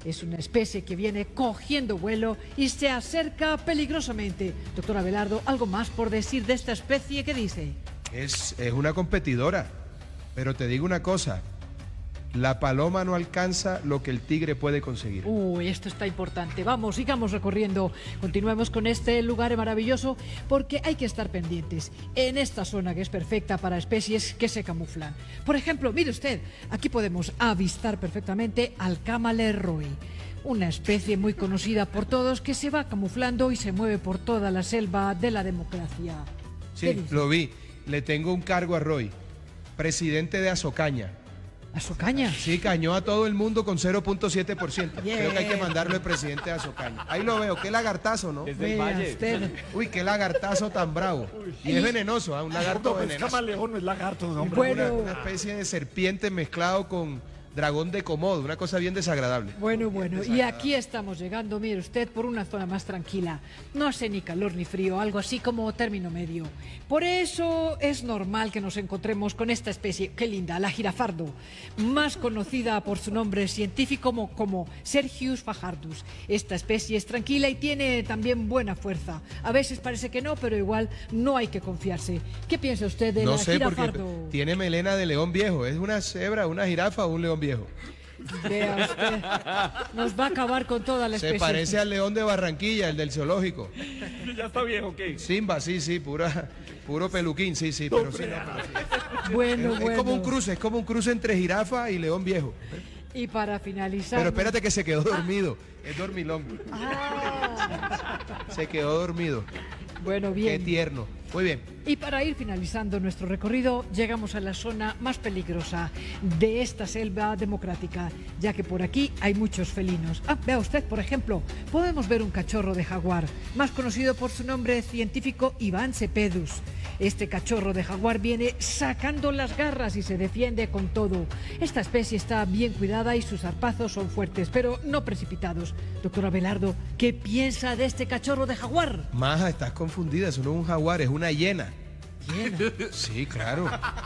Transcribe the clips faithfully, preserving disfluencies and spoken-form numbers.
Es una especie que viene cogiendo vuelo y se acerca peligrosamente. Doctor Abelardo, ¿algo más por decir de esta especie? ¿Qué dice? Es, es una competidora, pero te digo una cosa. La paloma no alcanza lo que el tigre puede conseguir. Uy, esto está importante. Vamos, sigamos recorriendo. Continuemos con este lugar maravilloso porque hay que estar pendientes en esta zona que es perfecta para especies que se camuflan. Por ejemplo, mire usted, aquí podemos avistar perfectamente al Camaleroy, una especie muy conocida por todos que se va camuflando y se mueve por toda la selva de la democracia. Sí, lo vi. Le tengo un cargo a Roy, presidente de Azocaña. ¿A su caña? Sí, cañó a todo el mundo con cero punto siete por ciento. Yeah. Creo que hay que mandarlo el presidente de Azocaña. Ahí lo veo, qué lagartazo, ¿no? Desde el valle. Usted. Uy, qué lagartazo tan bravo. Y es venenoso, ¿eh? Un lagarto no, venenoso. Es camaleón, no es lagarto, hombre. Bueno. Una, una especie de serpiente mezclado con dragón de Komodo, una cosa bien desagradable. Bueno, bueno, y aquí estamos llegando, mire usted, por una zona más tranquila. No hace ni calor ni frío, algo así como término medio. Por eso es normal que nos encontremos con esta especie, qué linda, la jirafardo, más conocida por su nombre científico como, como Sergius fajardus. Esta especie es tranquila y tiene también buena fuerza. A veces parece que no, pero igual no hay que confiarse. ¿Qué piensa usted de no la sé, jirafardo? Porque tiene melena de león viejo. ¿Es una cebra, una jirafa o un león viejo? Vea usted, nos va a acabar con toda la especie. Se parece al león de Barranquilla, el del zoológico. Ya está viejo, ¿ok? Simba, sí, sí, pura, puro peluquín, sí, sí, pero sí, no, pero sí. Bueno, es, bueno. Es como un cruce, es como un cruce entre jirafa y león viejo. Y para finalizar... Pero espérate que se quedó dormido, es dormilón. Ah. Se quedó dormido. Bueno, bien. Qué tierno. Muy bien. Y para ir finalizando nuestro recorrido, llegamos a la zona más peligrosa de esta selva democrática, ya que por aquí hay muchos felinos. Ah, vea usted, por ejemplo, podemos ver un cachorro de jaguar, más conocido por su nombre científico Ivan cepedus. Este cachorro de jaguar viene sacando las garras y se defiende con todo. Esta especie está bien cuidada y sus zarpazos son fuertes, pero no precipitados. Doctor Abelardo, ¿qué piensa de este cachorro de jaguar? Maja, estás confundida, eso no es un jaguar, es una hiena. ¿Hiena? Sí, claro.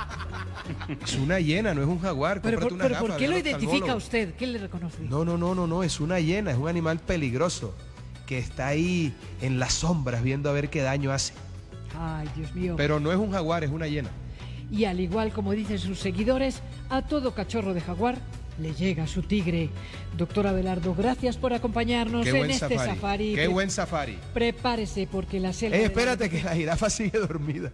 Es una hiena, no es un jaguar. Pero, por, una pero gafa, ¿por qué lo identifica oftalmólogo. usted? ¿Qué le reconoce? No, no, no, no, no, es una hiena, es un animal peligroso que está ahí en las sombras viendo a ver qué daño hace. Ay, Dios mío. Pero no es un jaguar, es una hiena. Y al igual como dicen sus seguidores, a todo cachorro de jaguar le llega su tigre. Doctor Abelardo, gracias por acompañarnos Qué en buen este safari. safari. Qué buen safari. Prepárese porque la selva... Eh, espérate que la jirafa sigue dormida.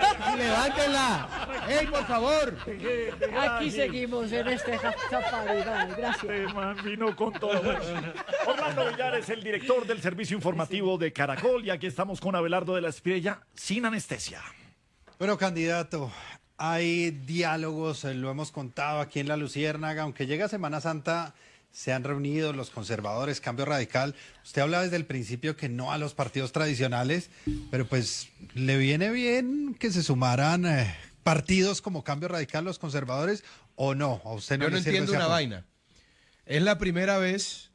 ¡Levántela! ¡Ey, por favor! Aquí seguimos en este safari. Vale, gracias. Este man vino con todo. Orlando Villar es el director del servicio informativo de Caracol y aquí estamos con Abelardo de la Espriella sin anestesia. Bueno, candidato, hay diálogos, lo hemos contado aquí en La Luciérnaga, aunque llega Semana Santa, se han reunido los conservadores, Cambio Radical. Usted habla desde el principio que no a los partidos tradicionales, pero pues le viene bien que se sumaran eh, partidos como Cambio Radical, los conservadores, o no. ¿A usted no Yo no le sirve entiendo ese una apoyo? vaina. Es la primera vez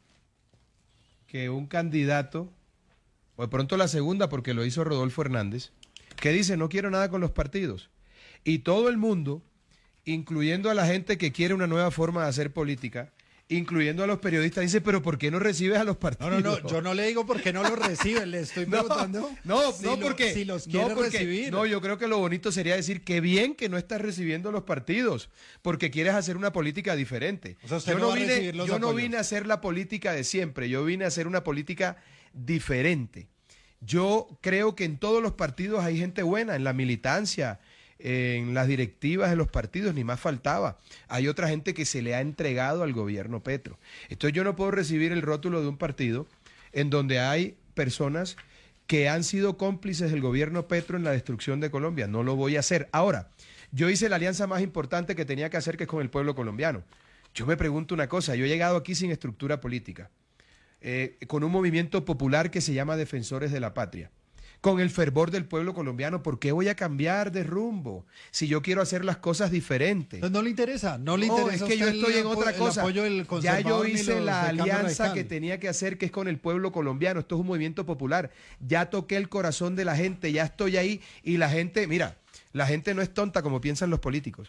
que un candidato, o de pronto la segunda porque lo hizo Rodolfo Hernández, que dice no quiero nada con los partidos. Y todo el mundo, incluyendo a la gente que quiere una nueva forma de hacer política, incluyendo a los periodistas, dice, pero ¿por qué no recibes a los partidos? No, no, no, yo no le digo por qué no los reciben, le estoy No, preguntando. no, si no, lo- porque si los quiere no, porque- recibir. no, yo creo que lo bonito sería decir que bien que no estás recibiendo los partidos, porque quieres hacer una política diferente. O sea, usted yo no no va a vine, recibir los yo no apoyos. vine a hacer la política de siempre, yo vine a hacer una política diferente. Yo creo que en todos los partidos hay gente buena, en la militancia, en las directivas de los partidos, ni más faltaba. Hay otra gente que se le ha entregado al gobierno Petro. Entonces yo no puedo recibir el rótulo de un partido en donde hay personas que han sido cómplices del gobierno Petro en la destrucción de Colombia. No lo voy a hacer. Ahora, yo hice la alianza más importante que tenía que hacer, que es con el pueblo colombiano. Yo me pregunto una cosa, yo he llegado aquí sin estructura política, eh, con un movimiento popular que se llama Defensores de la Patria, con el fervor del pueblo colombiano. ¿Por qué voy a cambiar de rumbo si yo quiero hacer las cosas diferentes? Entonces no le interesa, no le No, interesa. es que yo a usted estoy el en apo- otra el cosa. apoyo del Ya yo conservador ni hice los la de Cambio alianza Radical. que tenía que hacer, que es con el pueblo colombiano. Esto es un movimiento popular. Ya toqué el corazón de la gente, ya estoy ahí y la gente, mira, la gente no es tonta como piensan los políticos.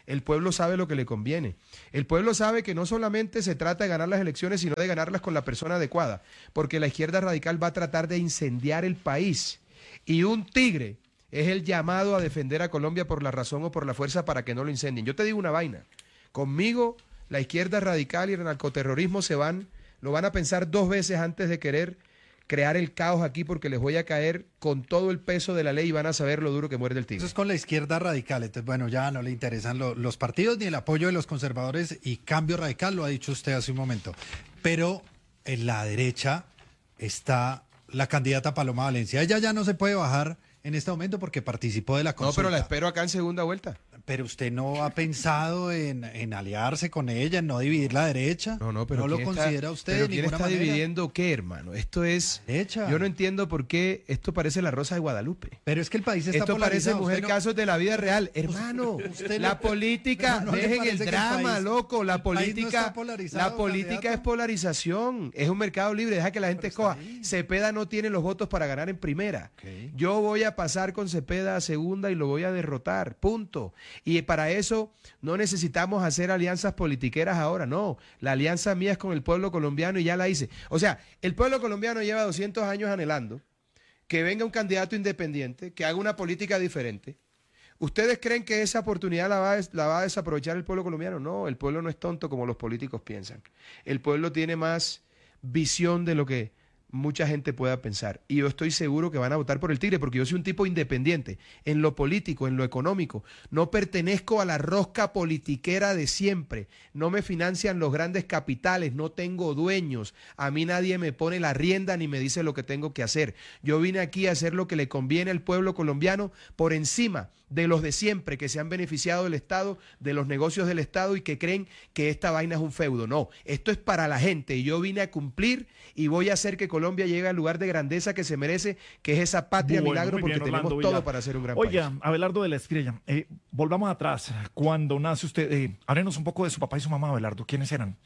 El pueblo sabe lo que le conviene. El pueblo sabe que no solamente se trata de ganar las elecciones, sino de ganarlas con la persona adecuada, porque la izquierda radical va a tratar de incendiar el país. Y un tigre es el llamado a defender a Colombia por la razón o por la fuerza para que no lo incendien. Yo te digo una vaina. Conmigo, la izquierda radical y el narcoterrorismo se van, lo van a pensar dos veces antes de querer crear el caos aquí, porque les voy a caer con todo el peso de la ley y van a saber lo duro que muerde el tigre. Eso es con la izquierda radical. Entonces, bueno, ya no le interesan lo- los partidos ni el apoyo de los conservadores y cambio radical, lo ha dicho usted hace un momento. Pero en la derecha está la candidata Paloma Valencia. Ella ya no se puede bajar en este momento porque participó de la No, consulta. pero la espero acá en segunda vuelta. Pero usted no ha pensado en, en aliarse con ella, en no dividir la derecha. No, no, pero ¿No lo ¿quién está- considera usted pero de quién ninguna está manera? dividiendo qué, hermano? Esto es... Derecha. Yo no entiendo por qué esto parece la Rosa de Guadalupe. Pero es que el país está Esto parece polarizado. mujer Usted no- casos de la vida real. Hermano, usted la no- política, pero no le dejen el parece que el drama, país- loco. La el país no política, está polarizado, la política candidato. es polarización. Es un mercado libre, deja que la gente escoja. Cepeda no tiene los votos para ganar en primera. Ok. Yo voy a pasar con Cepeda a segunda y lo voy a derrotar, punto. Y para eso no necesitamos hacer alianzas politiqueras ahora, no. La alianza mía es con el pueblo colombiano y ya la hice. O sea, el pueblo colombiano lleva doscientos años anhelando que venga un candidato independiente, que haga una política diferente. ¿Ustedes creen que esa oportunidad la va, a, la va a desaprovechar el pueblo colombiano? No, el pueblo no es tonto como los políticos piensan. El pueblo tiene más visión de lo que mucha gente pueda pensar. Y yo estoy seguro que van a votar por el Tigre, porque yo soy un tipo independiente en lo político, en lo económico. No pertenezco a la rosca politiquera de siempre. No me financian los grandes capitales, no tengo dueños. A mí nadie me pone la rienda ni me dice lo que tengo que hacer. Yo vine aquí a hacer lo que le conviene al pueblo colombiano por encima de los de siempre que se han beneficiado del Estado, de los negocios del Estado y que creen que esta vaina es un feudo. No, esto es para la gente y yo vine a cumplir y voy a hacer que Colombia llegue al lugar de grandeza que se merece, que es esa patria Bueno, milagro, muy porque bien, tenemos Orlando todo Villar. para ser un gran Oiga, país. Abelardo de la Espriella, eh, volvamos atrás. Cuando nace usted, eh, háblenos un poco de su papá y su mamá, Abelardo. ¿Quiénes eran?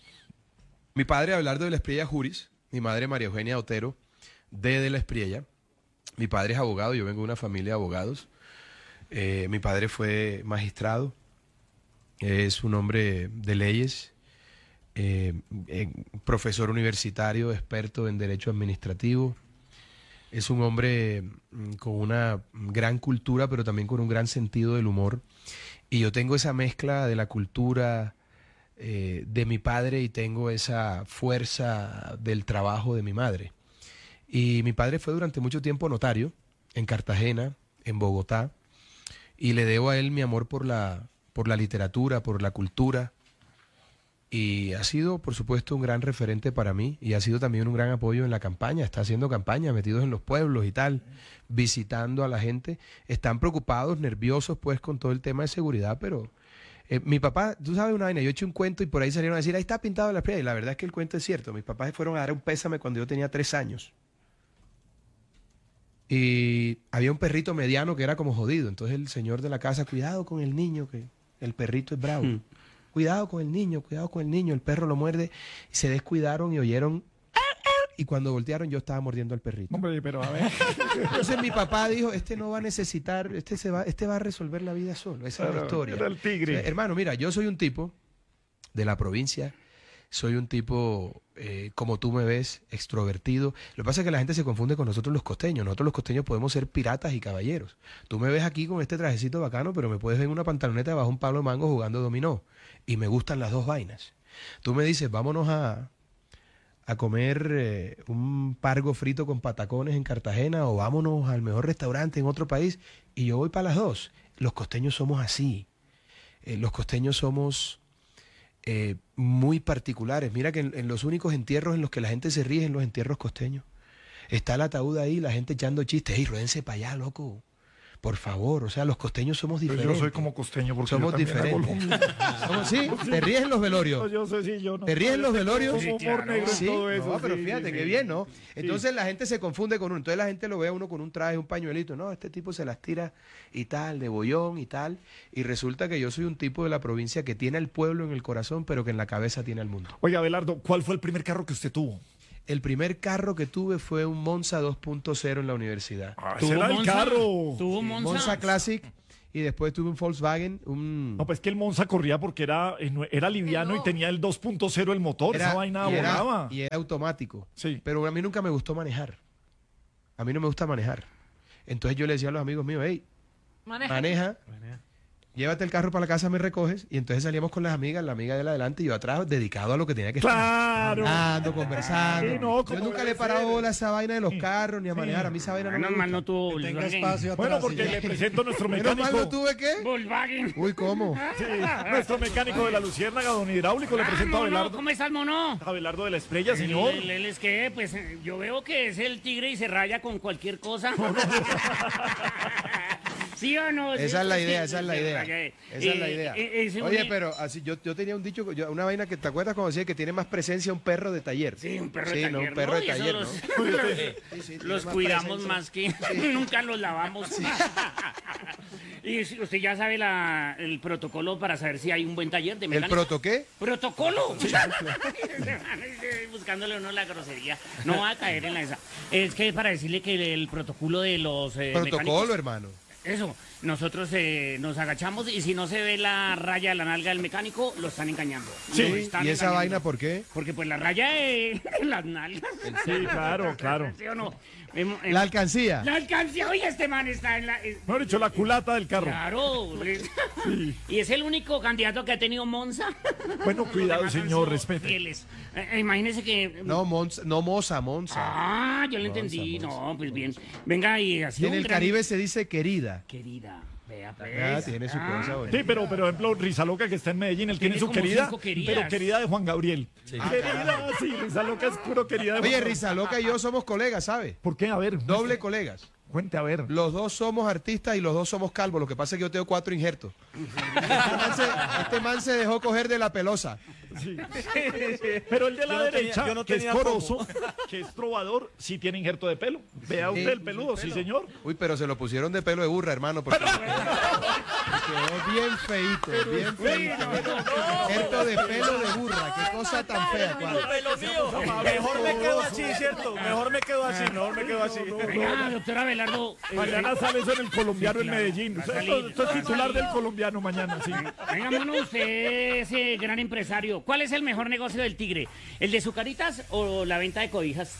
Mi padre, Abelardo de la Espriella Juris, mi madre, María Eugenia Otero, de de la Espriella. Mi padre es abogado, yo vengo de una familia de abogados. Eh, mi padre fue magistrado, es un hombre de leyes, eh, eh, profesor universitario, experto en derecho administrativo. Es un hombre mm, con una gran cultura, pero también con un gran sentido del humor. Y yo tengo esa mezcla de la cultura eh, de mi padre y tengo esa fuerza del trabajo de mi madre. Y mi padre fue durante mucho tiempo notario en Cartagena, en Bogotá, y le debo a él mi amor por la, por la literatura, por la cultura. Y ha sido, por supuesto, un gran referente para mí y ha sido también un gran apoyo en la campaña. Está haciendo campaña, metidos en los pueblos y tal, visitando a la gente. Están preocupados, nerviosos, pues, con todo el tema de seguridad, pero eh, mi papá, tú sabes una vaina, yo eché un cuento y por ahí salieron a decir, ahí está pintado la playa. Y la verdad es que el cuento es cierto. Mis papás fueron a dar un pésame cuando yo tenía tres años. Y había un perrito mediano que era como jodido. Entonces el señor de la casa, cuidado con el niño, que el perrito es bravo. Mm. Cuidado con el niño, cuidado con el niño, el perro lo muerde. Y se descuidaron y oyeron. Y cuando voltearon yo estaba mordiendo al perrito. Hombre, pero a ver. Entonces mi papá dijo, este no va a necesitar, este, se va, este va a resolver la vida solo. Esa es la historia. Era el tigre. O sea, hermano, mira, yo soy un tipo de la provincia. Soy un tipo, eh, como tú me ves, extrovertido. Lo que pasa es que la gente se confunde con nosotros los costeños. Nosotros los costeños podemos ser piratas y caballeros. Tú me ves aquí con este trajecito bacano, pero me puedes ver en una pantaloneta bajo un palo de mango jugando dominó. Y me gustan las dos vainas. Tú me dices, vámonos a, a comer eh, un pargo frito con patacones en Cartagena o vámonos al mejor restaurante en otro país. Y yo voy para las dos. Los costeños somos así. Eh, los costeños somos... Eh, muy particulares. Mira que en, en los únicos entierros en los que la gente se ríe es en los entierros costeños. Está el ataúd ahí, la gente echando chistes. ¡Ey, ruédense para allá, loco! Por favor, o sea, los costeños somos Pero diferentes. yo soy como costeño porque somos yo también hago diferentes. lo- Somos- ¿Sí? ¿Te ríes en los velorios? Yo sé, sí, yo no. ¿Te ríes en los velorios? Como humor negro en Sí, todo eso. no, pero sí, fíjate, sí, qué sí. bien, ¿no? Sí. Entonces la gente se confunde con uno. Entonces la gente lo ve a uno con un traje, un pañuelito. No, este tipo se las tira y tal, de bollón y tal. Y resulta que yo soy un tipo de la provincia que tiene al pueblo en el corazón, pero que en la cabeza tiene al mundo. Oiga, Abelardo, ¿cuál fue el primer carro que usted tuvo? El primer carro que tuve fue un Monza dos punto cero en la universidad. Ah, ¿Tuvo ese era el Monza? carro. ¿Tuvo Monza? Monza Classic. y después tuve un Volkswagen, un... No, pues que el Monza corría porque era, eh, no- era liviano No. y tenía el dos punto cero el motor, esa vaina y era- volaba. y era automático. Sí. Pero a mí nunca me gustó manejar. A mí no me gusta manejar. Entonces yo le decía a los amigos míos, hey, Maneja. maneja, llévate el carro para la casa, me recoges. Y entonces salíamos con las amigas, la amiga de la adelante y yo atrás, dedicado a lo que tenía que estar. Claro. Hablando, conversando. Sí, no, yo como nunca debe le he parado ser. bola a esa vaina de los carros ni a manejar. A mí esa vaina no me Menos mal gusta. no tuvo Que tenga Volkswagen. espacio atrás. Bueno, y porque ya. le presento a nuestro Menos mal mecánico. no tuve que. Volkswagen. Uy, ¿cómo? Sí, nuestro mecánico de la Luciérnaga, don Hidráulico, le presento a Ah, mono, Abelardo. ¿cómo estás, mono? Abelardo de la Estrella, señor. Él, él es que, pues, eh, yo veo que es el tigre y se raya con cualquier cosa. ¿Sí o no? Sí, Esa es la sí, idea, sí, esa es la se idea. raya. Esa es la Eh, idea. eh, ese Oye, une- pero así yo, yo tenía un dicho, yo- una vaina que te acuerdas cuando decía que tiene más presencia un perro de taller. Sí, un perro Sí, de no, taller. un perro ¿no? de Y eso taller, los, ¿no? Sí, sí, tiene los más cuidamos presencia. más que nunca los lavamos. Y si usted ya sabe la, el protocolo para saber si hay un buen taller de ¿El mecánica. proto qué? ¿Protocolo? Buscándole uno la grosería. No va a caer en la esa. Es que para decirle que el, el protocolo de los eh, Protocolo, mecánicos- hermano. Eso, nosotros eh, nos agachamos y si no se ve la raya de la nalga del mecánico, lo están engañando. Sí, Lo están ¿Y esa engañando. vaina por qué? Porque pues la raya de las nalgas. Sí, claro, claro. ¿Sí o no? Em- em- La alcancía. la alcancía. Oye, este man está en la... eh, Mejor dicho, la culata del carro. Claro. Y es el único candidato que ha tenido Monza. Bueno, cuidado, Los demás han señor, sido respete. fieles. Eh, eh, imagínese que... No, Monza, no Moza, Monza. Ah, yo lo Monza, entendí. Monza, No, pues bien. Venga, y así Y en el Caribe se dice querida. Querida, vea pues. Ah, tiene su Ah. cosa, güey. Sí, pero, pero, por ejemplo, Rizaloca, que está en Medellín, él tiene, Tiene su como querida, cinco queridas. pero querida de Juan Gabriel. Querida, sí, Rizaloca es puro querida de Juan Oye, Gabriel. Rizaloca y yo somos colegas, ¿sabes? ¿Por qué? A ver. Doble colegas. Cuente, a ver. Los dos somos artistas y los dos somos calvos. Lo que pasa es que yo tengo cuatro injertos. Este man se, este man se dejó coger de la pelosa. Sí. Pero el de la Yo no tenía- derecha, yo no que es tenía coroso, que es trovador, sí tiene injerto de pelo. Vea usted el peludo, sí, señor. Uy, pero se lo pusieron de pelo de burra, hermano. Porque quedó bien feíto, bien feíto. Injerto de pelo de burra. Qué cosa tan fea. ¿cuál? Pelo mío. Mejor me quedo así, ¿cierto? Mejor me quedo así, mejor me quedo así. Venga, doctora Abelardo. eh, Mañana sale eso en el colombiano en Medellín. va a Esto, salir, esto es va a titular salir. del colombiano mañana, sí. Venga, mono, usted es eh, gran empresario. ¿Cuál es el mejor negocio del tigre? ¿El de Zucaritas o la venta de cobijas?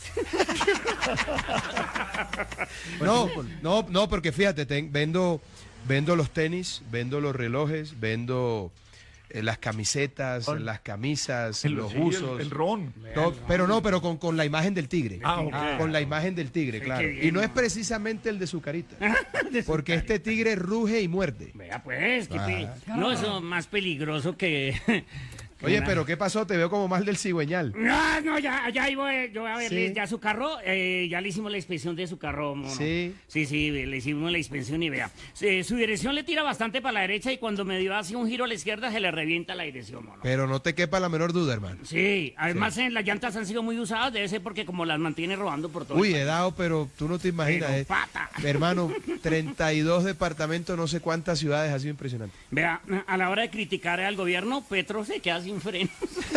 No, no, no, porque fíjate, ten- vendo, vendo los tenis, vendo los relojes, vendo eh, las camisetas, las camisas, El- los sí, el- buzos. el ron. todo, pero no, pero con, con la imagen del tigre. Ah, ok. Con la imagen del tigre, Sí, claro. qué bien, Y no es ¿no? precisamente el de su carita. De Porque este tigre ruge y muerde. Vea, pues, que Ah. pe- no, eso es más peligroso que... Oye, una- pero ¿qué pasó? Te veo como mal del cigüeñal. No, no, ya, ya iba, eh, yo voy a verle Sí. ya su carro, eh, ya le hicimos la inspección de su carro, mono. Sí. Sí, sí, le hicimos la inspección y vea. Eh, su dirección le tira bastante para la derecha y cuando me dio así un giro a la izquierda se le revienta la dirección, mono. Pero no te quepa la menor duda, hermano. Sí, además en las llantas han sido muy usadas, debe ser porque como las mantiene robando por todo. Uy, el he dado, pero tú no te imaginas. Pero eh. pata. Hermano, treinta y dos departamentos, no sé cuántas ciudades, ha sido impresionante. Vea, a la hora de criticar al gobierno, Petro se queda sin frenos.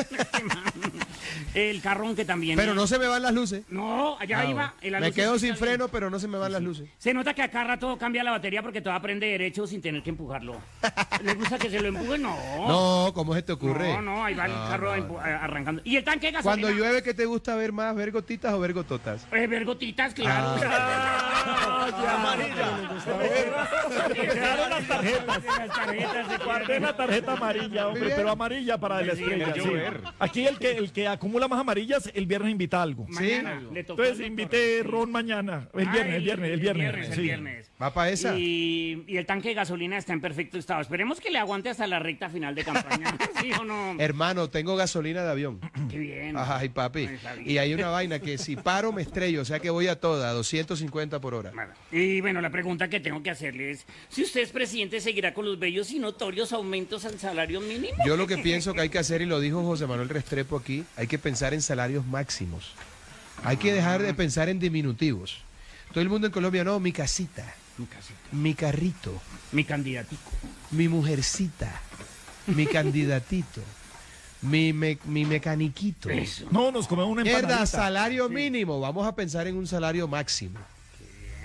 El carrón que también... Pero no se me van las luces. No, allá Ah, iba. bueno. en la Me luz quedo está sin bien. freno, pero no se me van las luces. Se nota que acá rato cambia la batería porque todo aprende derecho sin tener que empujarlo. ¿Le gusta que se lo empuje? No. No, ¿cómo se te ocurre? No, no, ahí va el No, carro no, empu- arrancando. ¿Y el tanque de Cuando gasolina? llueve, ¿qué te gusta ver más? ¿Ver gotitas o ver gototas? Eh, ver gotitas, claro. Ah, ya. Amarilla. Quedaron las tarjetas. Las tarjetas de Guardé la tarjeta amarilla, hombre, bien. pero amarilla para la Sí, estrella. sí. sí. Aquí el que, el que acumula más amarillas, el viernes invita algo. Mañana le tocó Entonces al invité doctor. ron mañana. El Ah, viernes, el viernes, el viernes. el sí. viernes. ¿Va para esa? Y, y el tanque de gasolina está en perfecto estado. Esperemos que le aguante hasta la recta final de campaña. ¿Sí o no? Hermano, tengo gasolina de avión. Qué bien. Ay, papi. Está bien. Y hay una vaina que si paro me estrello, o sea que voy a toda, a doscientos cincuenta por hora. Bueno, y bueno, la pregunta que tengo que hacerle es, si usted es presidente, ¿seguirá con los bellos y notorios aumentos al salario mínimo? Yo lo que pienso que hay que hacer, y lo dijo José Manuel Restrepo aquí, hay que pensar en salarios máximos. Hay que dejar de pensar en diminutivos. Todo el mundo en Colombia, no, mi casita, Mi casita, mi carrito, mi candidatico. mi mujercita, mi candidatito, mi, me- mi mecaniquito. Eso. No, nos comemos una Mierda, empanadita. salario mínimo. Vamos a pensar en un salario máximo.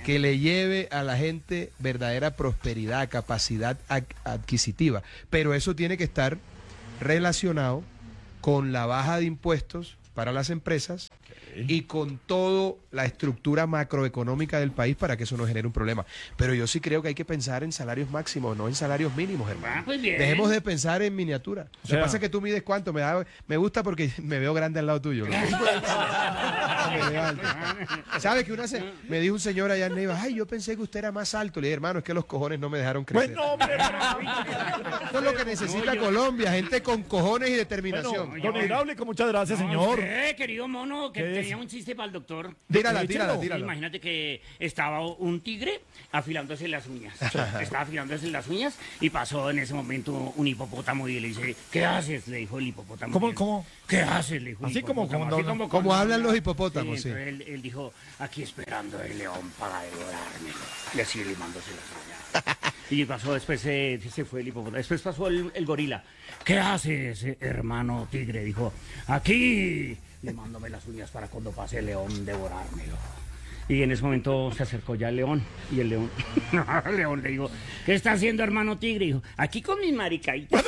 que le lleve a la gente verdadera prosperidad, capacidad adquisitiva. Pero eso tiene que estar relacionado con la baja de impuestos para las empresas y con toda la estructura macroeconómica del país para que eso no genere un problema. Pero yo sí creo que hay que pensar en salarios máximos, no en salarios mínimos, hermano. Ah, pues bien. Dejemos de pensar en miniatura. Lo que sea. pasa es que tú mides cuánto, me, da, me gusta porque me veo grande al lado tuyo. ¿No? Me veo alto. ¿Sabe que una se, me dijo un señor allá en Neiva, ay, yo pensé que usted era más alto? Le dije, hermano, es que los cojones no me dejaron crecer. Bueno, hombre, Esto es lo que necesita No, yo- Colombia, gente con cojones y determinación. bueno, don Hidráulico, muchas gracias, señor. Eh, querido mono, que ¿Qué es? tenía un chiste para el doctor. Tírala, Échalo. tírala, Sí, tírala. imagínate que estaba un tigre afilándose las uñas. Estaba afilándose las uñas y pasó en ese momento un hipopótamo y le dice, ¿qué haces? Le dijo el hipopótamo. ¿Cómo, Y él, cómo? ¿Qué haces? Le dijo el Así como hipopótamo, cuando- así como cuando- hablan los hipopótamos, sí. entonces Él, él dijo, aquí esperando el león para devorármelo. Y así limándose las uñas. Y pasó, después se, se fue el hipopótamo. Después pasó el, el gorila. ¿Qué haces, hermano tigre? Dijo, aquí limándome las uñas para cuando pase el león devorármelo. Y en ese momento se acercó ya el león. Y el león, el león le dijo, ¿qué está haciendo, hermano tigre? Dijo, aquí con mis maricaitas.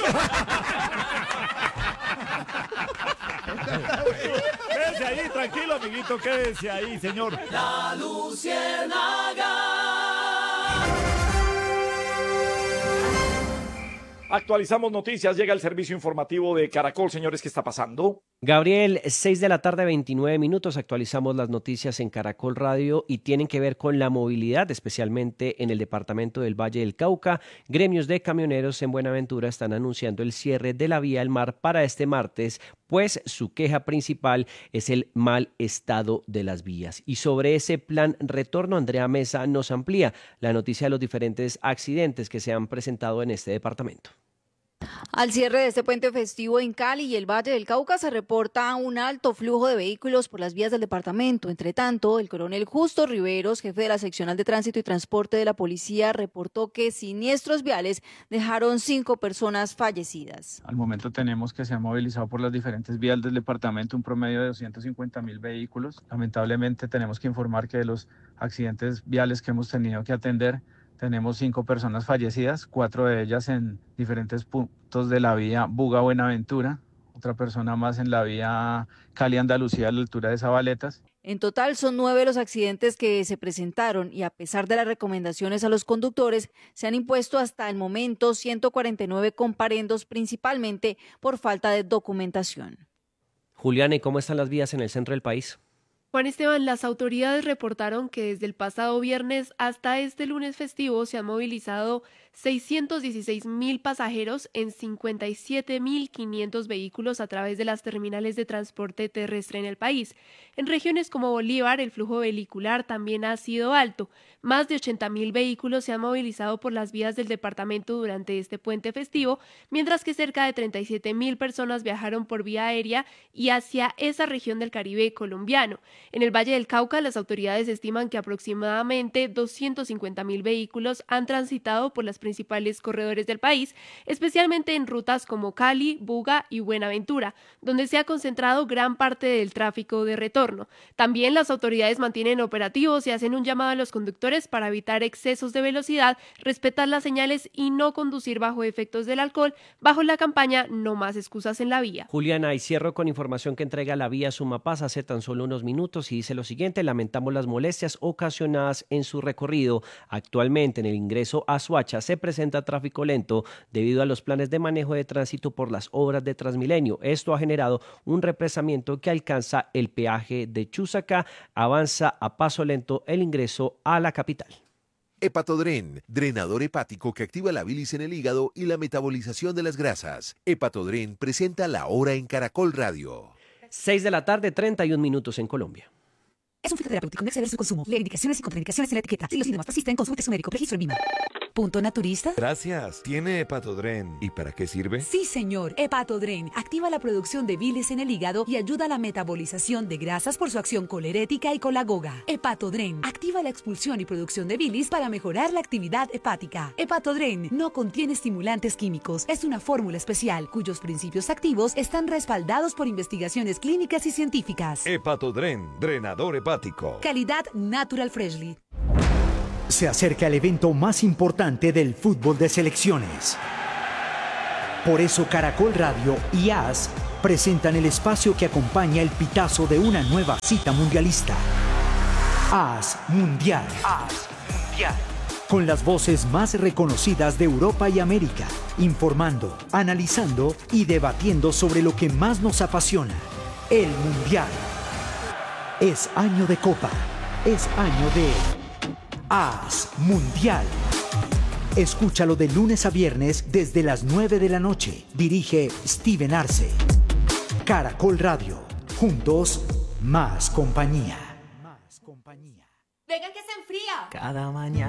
Quédese ahí, tranquilo, amiguito, quédese ahí, señor. La Luciérnaga. Actualizamos noticias, llega el servicio informativo de Caracol. Señores, ¿qué está pasando? Gabriel, seis de la tarde, veintinueve minutos, actualizamos las noticias en Caracol Radio y tienen que ver con la movilidad, especialmente en el departamento del Valle del Cauca. Gremios de camioneros en Buenaventura están anunciando el cierre de la vía al mar para este martes, pues su queja principal es el mal estado de las vías. Y sobre ese plan retorno, Andrea Mesa nos amplía la noticia de los diferentes accidentes que se han presentado en este departamento. Al cierre de este puente festivo en Cali y el Valle del Cauca se reporta un alto flujo de vehículos por las vías del departamento. Entre tanto, el coronel Justo Riveros, jefe de la seccional de tránsito y transporte de la policía, reportó que siniestros viales dejaron cinco personas fallecidas. Al momento tenemos que se han movilizado por las diferentes vías del departamento un promedio de doscientos cincuenta mil vehículos. Lamentablemente tenemos que informar que de los accidentes viales que hemos tenido que atender, tenemos cinco personas fallecidas, cuatro de ellas en diferentes puntos de la vía Buga-Buenaventura, otra persona más en la vía Cali-Andalucía a la altura de Zabaletas. En total son nueve los accidentes que se presentaron y a pesar de las recomendaciones a los conductores, se han impuesto hasta el momento ciento cuarenta y nueve comparendos, principalmente por falta de documentación. Juliana, ¿y cómo están las vías en el centro del país? Juan Esteban, las autoridades reportaron que desde el pasado viernes hasta este lunes festivo se han movilizado seiscientos dieciséis mil pasajeros en cincuenta y siete mil quinientos vehículos a través de las terminales de transporte terrestre en el país. En regiones como Bolívar, el flujo vehicular también ha sido alto. Más de ochenta mil vehículos se han movilizado por las vías del departamento durante este puente festivo, mientras que cerca de treinta y siete mil personas viajaron por vía aérea y hacia esa región del Caribe colombiano. En el Valle del Cauca, las autoridades estiman que aproximadamente doscientos cincuenta mil vehículos han transitado por las principales corredores del país, especialmente en rutas como Cali, Buga y Buenaventura, donde se ha concentrado gran parte del tráfico de retorno. También las autoridades mantienen operativos y hacen un llamado a los conductores para evitar excesos de velocidad, respetar las señales y no conducir bajo efectos del alcohol, bajo la campaña No Más Excusas en la Vía. Juliana, y cierro con información que entrega la vía Sumapaz hace tan solo unos minutos y dice lo siguiente: lamentamos las molestias ocasionadas en su recorrido. Actualmente en el ingreso a Soacha se presenta tráfico lento debido a los planes de manejo de tránsito por las obras de Transmilenio. Esto ha generado un represamiento que alcanza el peaje de Chusacá. Avanza a paso lento el ingreso a la capital. Hepatodren, drenador hepático que activa la bilis en el hígado y la metabolización de las grasas. Hepatodren presenta La Hora en Caracol Radio. seis de la tarde, treinta y un minutos en Colombia. Es un fitoterapéutico, no exceder su consumo. Lee indicaciones y contraindicaciones en la etiqueta. Si los síntomas persisten, consulte a su médico. Registro en Vima. ¿Punto naturista? Gracias. ¿Tiene Hepatodren? ¿Y para qué sirve? Sí, señor. Hepatodren activa la producción de bilis en el hígado y ayuda a la metabolización de grasas por su acción colerética y colagoga. Hepatodren activa la expulsión y producción de bilis para mejorar la actividad hepática. Hepatodren no contiene estimulantes químicos. Es una fórmula especial cuyos principios activos están respaldados por investigaciones clínicas y científicas. Hepatodren, drenador hepático. Calidad Natural Freshly. Se acerca el evento más importante del fútbol de selecciones. Por eso Caracol Radio y A S presentan el espacio que acompaña el pitazo de una nueva cita mundialista. A S Mundial. A S Mundial. Con las voces más reconocidas de Europa y América, informando, analizando y debatiendo sobre lo que más nos apasiona, el Mundial. Es año de Copa, es año de A S Mundial. Escúchalo de lunes a viernes desde las nueve de la noche. Dirige Steven Arce. Caracol Radio. Juntos, más compañía. Venga que se enfría. Cada mañana.